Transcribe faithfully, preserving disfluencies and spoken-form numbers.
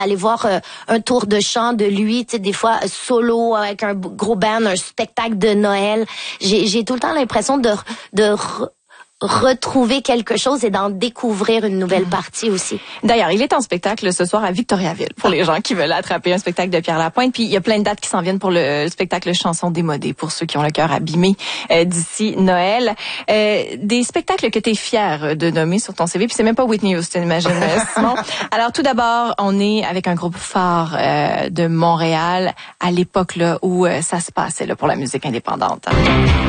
aller voir euh, un tour de chant de lui, tu sais, des fois solo avec un gros band, un spectacle de Noël. J'ai, j'ai tout le temps l'impression de, de re- retrouver quelque chose et d'en découvrir une nouvelle partie aussi. D'ailleurs, il est en spectacle ce soir à Victoriaville pour les gens qui veulent attraper un spectacle de Pierre Lapointe. Puis il y a plein de dates qui s'en viennent pour le, le spectacle Chansons démodées pour ceux qui ont le cœur abîmé euh, d'ici Noël. Euh, des spectacles que tu es fier de nommer sur ton C V. Puis c'est même pas Whitney Houston, imagine, Simon. Alors tout d'abord, on est avec un groupe phare euh, de Montréal à l'époque là où euh, ça se passait là pour la musique indépendante.